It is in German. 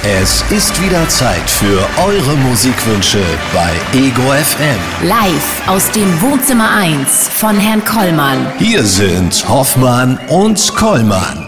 Es ist wieder Zeit für eure Musikwünsche bei Ego FM. Live aus dem Wohnzimmer 1 von Herrn Kollmann. Hier sind Hoffmann und Kollmann.